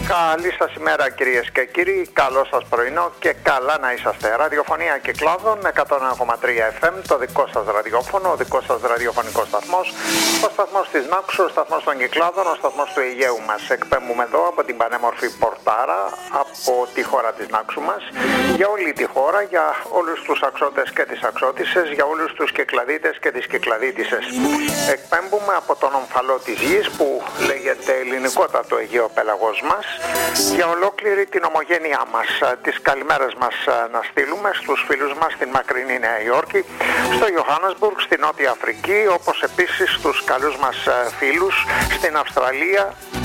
Καλή σας ημέρα κυρίες και κύριοι, καλό σας πρωινό και καλά να είσαστε. Ραδιοφωνία Κυκλάδων 101,3 FM, το δικό σας ραδιόφωνο, ο δικός σας ραδιοφωνικός σταθμός, ο σταθμός της Νάξου, ο σταθμός των Κυκλάδων, ο σταθμός του Αιγαίου μας. Εκπέμπουμε εδώ από την πανέμορφη Πορτάρα, από τη χώρα της Νάξου μας, για όλη τη χώρα, για όλους τους αξώτες και τις αξώτισσες, για όλους τους κυκλαδίτες και τις κυκλαδίτισσες. Εκπέμπουμε από τον ομφαλό της γης που λέγεται ελληνικότατο Αιγαίο πέλαγος μας, για ολόκληρη την ομογένειά μας. Τις καλημέρες μας να στείλουμε στους φίλους μας στην μακρινή Νέα Υόρκη, στο Johannesburg, στη Νότια Αφρική, όπως επίσης στους καλούς μας φίλους στην Αυστραλία,